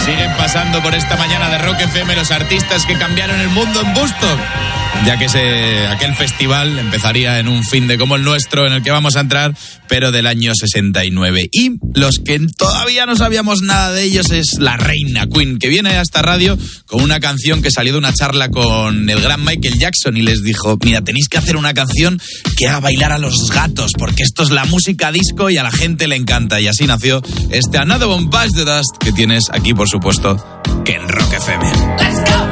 Siguen pasando por esta mañana de Rock FM los artistas que cambiaron el mundo en Woodstock, ya que aquel festival empezaría en un fin de como el nuestro, en el que vamos a entrar, pero del año 69. Y los que todavía no sabíamos nada de ellos es la reina Queen, que viene a esta radio con una canción que salió de una charla con el gran Michael Jackson y les dijo: mira, tenéis que hacer una canción que haga bailar a los gatos, porque esto es la música disco y a la gente le encanta. Y así nació este Another One Bites the Dust que tienes aquí, por supuesto, que en Rock FM. ¡Let's go!